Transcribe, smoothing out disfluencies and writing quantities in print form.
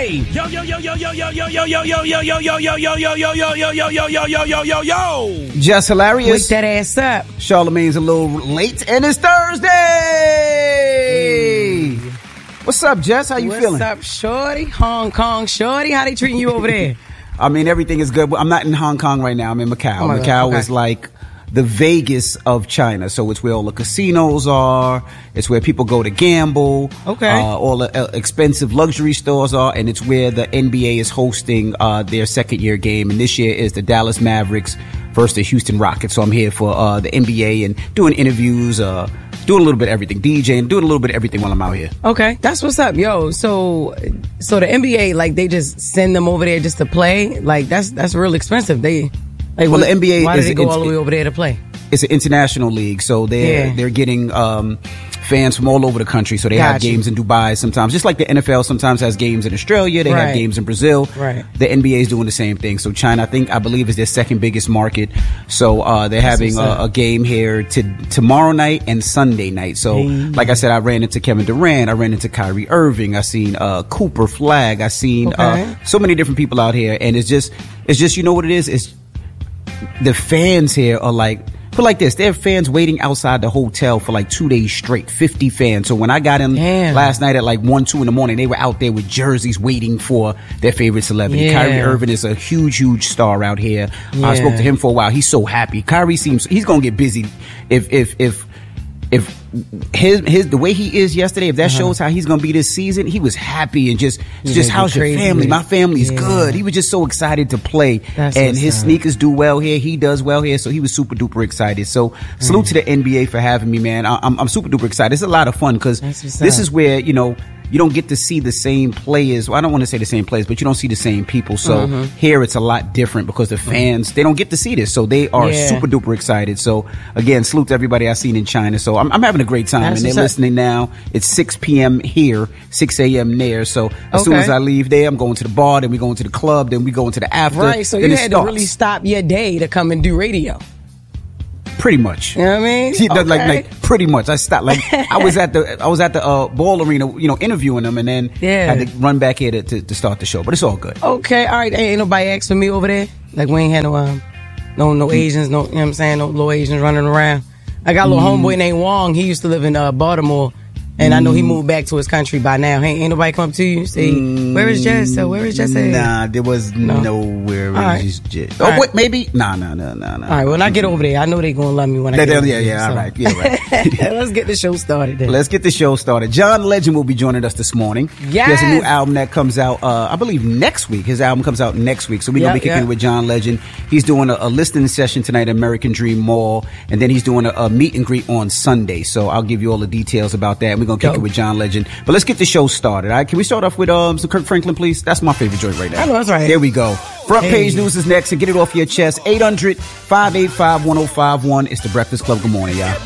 Hey! Yo! Just hilarious. Wake that ass up. Charlamagne's a little late, and it's Thursday. What's up, Jess? How you feeling? What's up, shorty? Hong Kong shorty? How they treating you over there? I mean, everything is good. I'm not in Hong Kong right now. I'm in Macau. Oh my Macau God. Okay. is like the Vegas of China. So it's where all the casinos are. It's where people go to gamble. Okay. All the expensive luxury stores are. And it's where the NBA is hosting their second year game. And this year is the Dallas Mavericks versus the Houston Rockets. So I'm here for the NBA and doing interviews, doing a little bit of everything, DJing, doing a little bit of everything while I'm out here. Okay, that's what's up, yo. So the NBA, like, they just send them over there just to play. Like, that's real expensive. The NBA why is do they go all the way over there to play? It's an international league, so they're getting fans from all over the country. So they have games in Dubai sometimes, just like the NFL sometimes has games in Australia. They have games in Brazil. Right. The NBA is doing the same thing. So China, I believe, is their second biggest market. So they're having a game here tomorrow night and Sunday night. So like I said, I ran into Kevin Durant. I ran into Kyrie Irving. I seen Cooper Flag. I seen so many different people out here, and it's just you know what it is? It's the fans here are like, put like this, there are fans waiting outside the hotel for like 2 days straight, 50 fans. So when I got in last night at like 1, 2 in the morning, they were out there with jerseys waiting for their favorite celebrity. Yeah. Kyrie Irving is a huge star out here. Yeah. I spoke to him for a while. He's so happy. Kyrie he's going to get busy if his the way he is yesterday, if that shows how he's gonna be this season, he was happy and just how's your family? My family's good. He was just so excited to play. And his sneakers do well here. He does well here, so he was super duper excited. So salute to the NBA for having me, man. I'm super duper excited. It's a lot of fun because this is where you don't get to see the same players. Well, I don't want to say the same players, but you don't see the same people. So here it's a lot different because the fans, they don't get to see this. So they are super duper excited. So again, salute to everybody I've seen in China. So I'm having a great time. And they're listening now. It's 6 p.m. here, 6 a.m. there. So as soon as I leave there, I'm going to the bar, then we going to the club, then we going to the after. Right, so you had to really stop your day to come and do radio. Pretty much. You know what I mean? Like pretty much. I stopped. Like I was at the Ball Arena, interviewing them, and then had to run back here to start the show. But it's all good. Okay, all right. Ain't nobody asked for me over there. Like we ain't had no Asians, no, you know what I'm saying, no little Asians running around. I got a little homeboy named Wong. He used to live in Baltimore. And I know he moved back to his country by now. Ain't nobody come up to you and say, where is Jess? Where is Jess at? Nah, there was nowhere. Jess. Oh, wait, maybe? Nah. All right, when I get over there, I know they going to love me when I get over there. Yeah, all right. Yeah, right. Let's get the show started then. Let's get the show started. John Legend will be joining us this morning. Yes. He has a new album that comes out, I believe, next week. His album comes out next week. So we're going to be kicking it with John Legend. He's doing a listening session tonight at American Dream Mall. And then he's doing a meet and greet on Sunday. So I'll give you all the details about that. We're going to kick it with John Legend. But let's get the show started. All right? Can we start off with some Kirk Franklin, please? That's my favorite joint right now. I know, that's right. There we go. Front page news is next. And get it off your chest. 800-585-1051. It's the Breakfast Club. Good morning, y'all.